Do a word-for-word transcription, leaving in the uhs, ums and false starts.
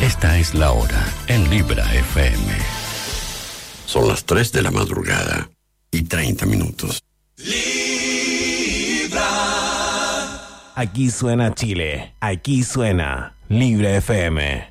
Esta es la hora en Libra F M. Son las tres de la madrugada y treinta minutos. Libra. Aquí suena Chile. Aquí suena Libra F M.